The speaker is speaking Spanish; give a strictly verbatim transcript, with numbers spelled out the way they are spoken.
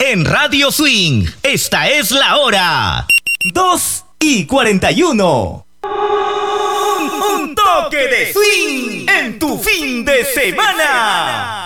En Radio Swing, esta es la hora. dos y cuarenta y uno. Un, un toque de swing en tu fin de semana.